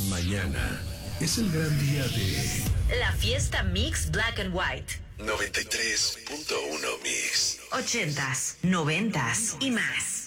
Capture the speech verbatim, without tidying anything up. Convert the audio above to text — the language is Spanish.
Mañana es el gran día de la fiesta Mix Black and White. noventa y tres punto uno Mix. Ochentas, noventas y más.